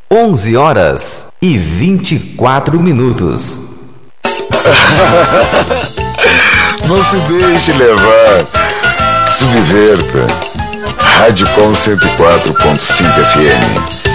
11h24. Não se deixe levar. Se divirta. Rádio Com 104.5 FM.